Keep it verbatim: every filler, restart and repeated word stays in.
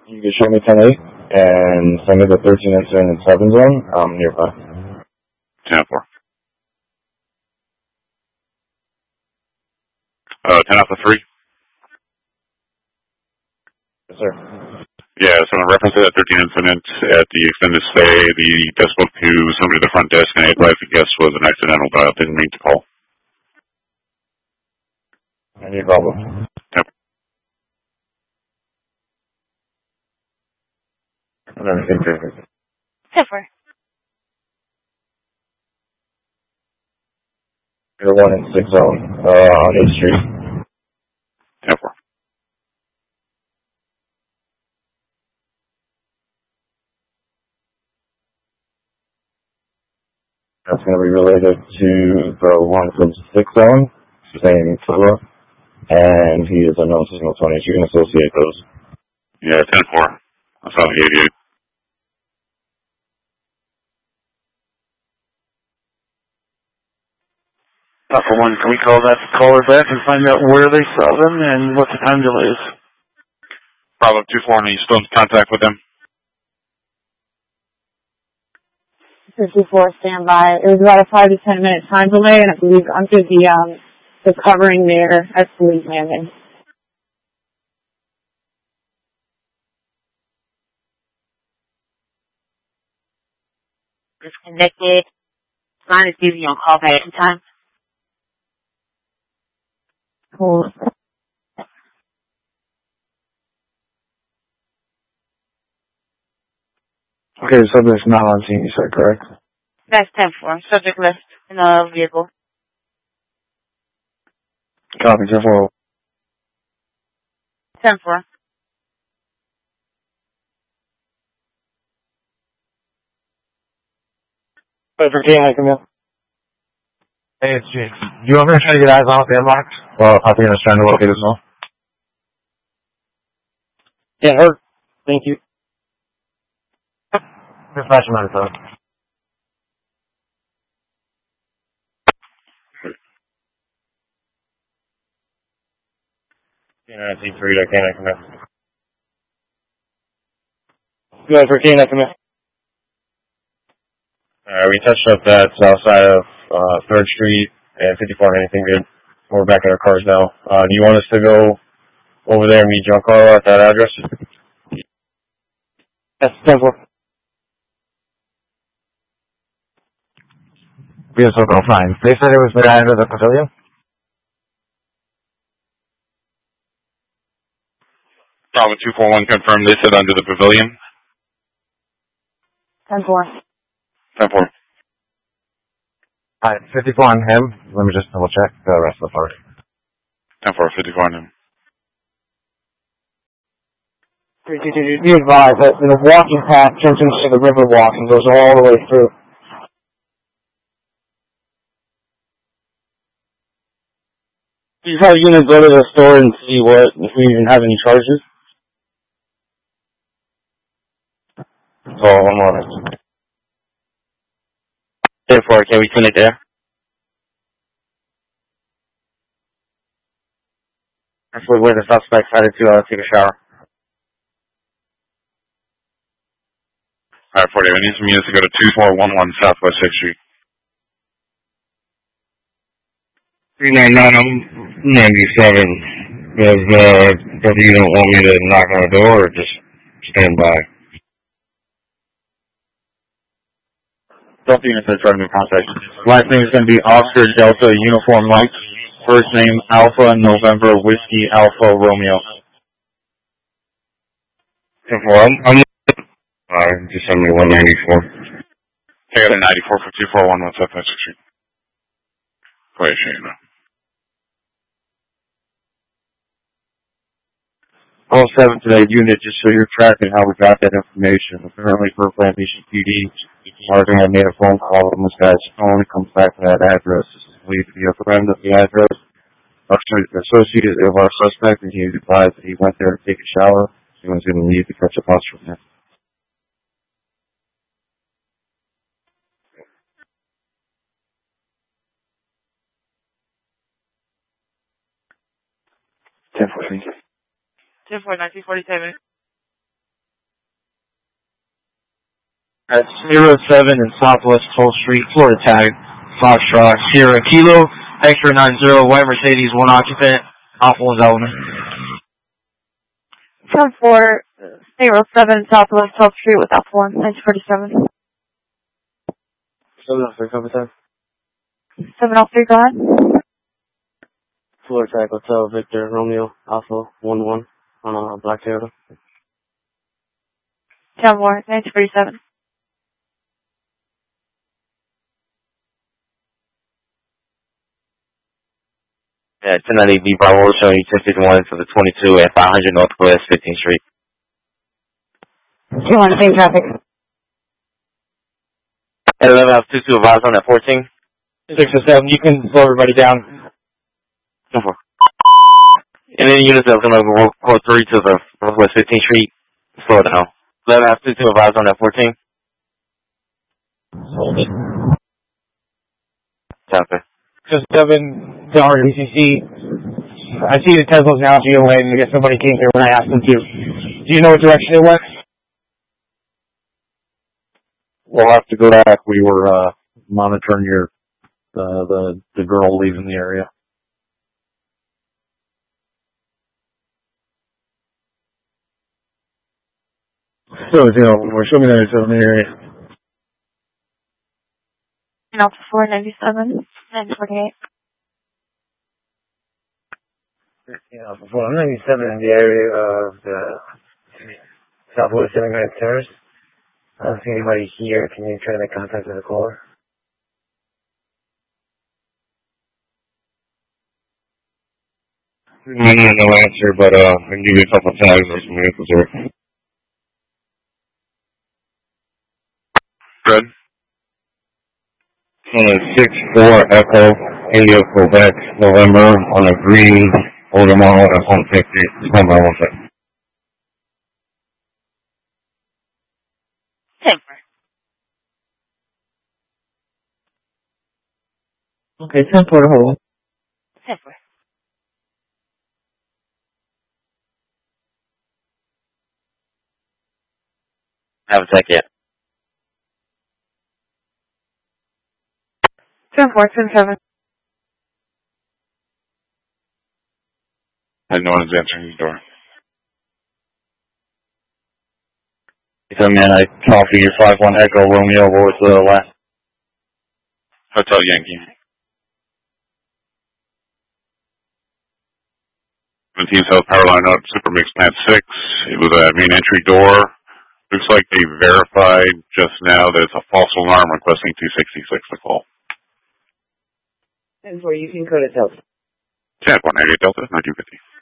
You can show me ten eight and send me the thirteen incident in seven zone. I'm nearby. ten four. Uh, ten Alpha three. Yes, sir. Yeah, so in reference to that thirteen incident at the extended stay, the desk spoke to somebody at the front desk and advised the guest was an accidental dial, didn't mean to call. Any problem? Yep. Everything perfect. ten four. You're one in six zone, uh, on eighth Street. ten four. That's going to be related to the one from six zone, same floor, and he is unknown signal twenty. You can associate those. Yeah, ten four. That's on the eighty-eight. Alpha one, can we call that caller back and find out where they saw them and what the time delay is? Problem two four, and are you still in contact with them? fifty-four standby. It was about a five to ten minute time delay, and I believe under the um the covering there at Fleet Landing. Disconnected. Line is giving you a call back in time. Cool. Okay, the subject's not on scene, you said, correct? That's ten four. Subject list in the vehicle. Copy, ten four. ten four. For King, I come in. Hey, it's Jake. Do you want me to try to get eyes on the inbox? Well, I think I'm trying to locate as well. Can't hurt. Thank you. Dispatch him on the phone. nineteen three, I can't come in. You guys for King, I come in. Alright, we touched up that south side of uh, third Street and fifty-four, anything good. We're back in our cars now. Uh, do you want us to go over there and meet Giancarlo at that address? Yes, ten four. Yes, we'll go fine. They said it was the guy under the pavilion? Problem two four one confirmed they said under the pavilion. ten four. ten four. Alright, fifty-four on him. Let me just double check the rest of the party. ten four, fifty-four on him. Be advised that the walking path turns into the river walk and goes all the way through. You're probably going to go to the store and see what, if we even have any charges. Oh, one moment. Therefore, can we send it there? That's where the suspect's headed to uh, take a shower. Alright, forty, I need some units to go to two four one one Southwest sixth Street. three nine nine, I'm ninety-seven. Does, uh, does you don't want me to knock on the door or just stand by? Both units are trying to contact. Last name is going to be Oscar Delta Uniform Mike. First name Alpha November Whiskey Alpha Romeo. Well, I'm, I'm uh, just send me one ninety-four. I got a ninety-four for two four one one Southwest sixth Street. Go ahead, Shane. All seven to that unit, just so you're tracking how we got that information. Apparently, for Plantation P D, Martin had made a phone call on this guy's phone. It comes back to that address. This is believed to be a friend of the address. Our associate of our suspect, and he advised that he went there to take a shower. He was going to leave to catch a bus from there. ten four, thank you. ten four, nineteen forty-seven. At zero seven in Southwest twelfth Street, Florida tag, Foxtrot, Sierra Kilo, X-ray nine zero, white Mercedes, one occupant, Alpha one's element. ten four, zero seven, Southwest twelfth Street with Alpha one, nine forty-seven. seven oh three, cover time. seven oh three, go ahead. Florida Tag Hotel, Victor, Romeo, Alpha one one on a black Toyota. ten four, nine forty-seven. Yeah, ten ninety B Bravo showing you ten fifty-one for the twenty-two at five hundred Northwest fifteenth Street. two one, same traffic. At eleven house two two advised on that fourteen. six oh seven, you can slow everybody down. And then units that going to go code three to the Northwest fifteenth Street. Slow down. eleven house two two advised on that fourteen. Hold it. Copy. Just seven, Delaware B C C. I see the Tesla's now G O A, and I guess nobody came here when I asked them to. Do you know what direction it went? We'll have to go back. We were uh, monitoring your uh, the the girl leaving the area. So, you know, we're showing that it's in the area. Alpha four, ninety-seven, nine forty-eight. Yeah, before I'm ninety-seven in the area of the Southwest Immigrant Terrace. I don't see anybody here. Can you try to make contact with the caller? I need no answer, but uh, I can give you a couple of tags or some answers there. Good. On a six four Echo, India, Quebec, November, on a green older model F one fifty. Hold on one second. ten four. Okay, ten four, hold. ten four. Have a sec yet. ten four, ten seven. And no one's answering the door. So, man, I copy your five one Echo Romeo. What was the last? Hotel Yankee. seventeen South Power Line out, Super Mix Plant six. It was a main entry door. Looks like they verified just now that it's a false alarm requesting two sixty-six to call. And for you can code it out. ten one eighty Delta, nine two fifty.